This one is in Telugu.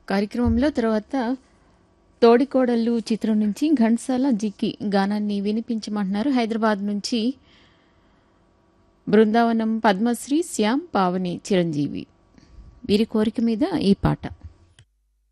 కార్యక్రమంలో తర్వాత తోడికోడళ్ళు చిత్రం నుంచి ఘంటసాల జిక్కి గానాన్ని వినిపించమంటున్నారు. హైదరాబాద్ నుంచి బృందావనం పద్మశ్రీ, శ్యామ్, పావని, చిరంజీవి వీరి కోరిక మీద ఈ పాట.